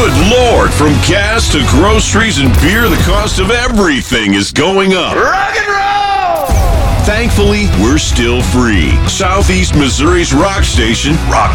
Good Lord, from gas to groceries and beer, the cost of everything is going up. Rock and roll! Thankfully, we're still free. Southeast Missouri's rock station, Rock